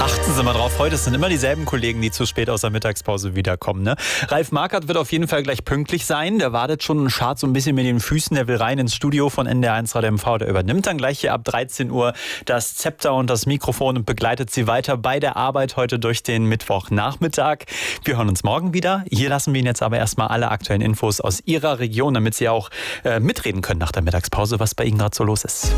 Achten Sie mal drauf, heute sind immer dieselben Kollegen, die zu spät aus der Mittagspause wiederkommen. Ne? Ralf Markert wird auf jeden Fall gleich pünktlich sein. Der wartet schon und schart so ein bisschen mit den Füßen. Der will rein ins Studio von NDR1 Radio MV. Der übernimmt dann gleich hier ab 13 Uhr das Zepter und das Mikrofon und begleitet Sie weiter bei der Arbeit heute durch den Mittwochnachmittag. Wir hören uns morgen wieder. Hier lassen wir Ihnen jetzt aber erstmal alle aktuellen Infos aus Ihrer Region, damit Sie auch mitreden können nach der Mittagspause, was bei Ihnen gerade so los ist.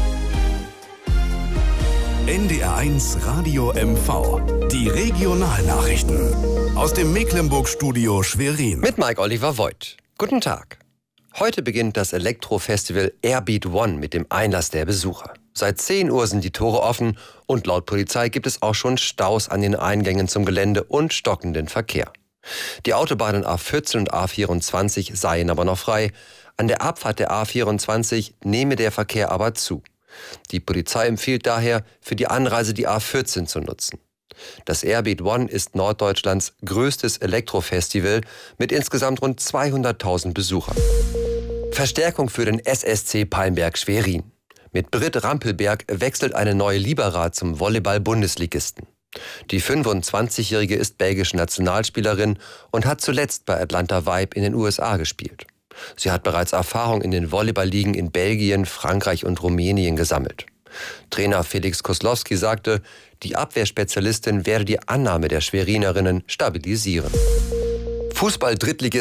NDR1 Radio MV. Die Regionalnachrichten. Aus dem Mecklenburg-Studio Schwerin. Mit Mike Oliver Voigt. Guten Tag. Heute beginnt das Elektrofestival Airbeat One mit dem Einlass der Besucher. Seit 10 Uhr sind die Tore offen und laut Polizei gibt es auch schon Staus an den Eingängen zum Gelände und stockenden Verkehr. Die Autobahnen A14 und A24 seien aber noch frei. An der Abfahrt der A24 nehme der Verkehr aber zu. Die Polizei empfiehlt daher, für die Anreise die A14 zu nutzen. Das Airbeat One ist Norddeutschlands größtes Elektrofestival mit insgesamt rund 200.000 Besuchern. Verstärkung für den SSC Palmberg Schwerin. Mit Britt Rampelberg wechselt eine neue Libera zum Volleyball-Bundesligisten. Die 25-Jährige ist belgische Nationalspielerin und hat zuletzt bei Atlanta Vibe in den USA gespielt. Sie hat bereits Erfahrung in den Volleyball-Ligen in Belgien, Frankreich und Rumänien gesammelt. Trainer Felix Koslowski sagte, die Abwehrspezialistin werde die Annahme der Schwerinerinnen stabilisieren. Fußball-Drittligist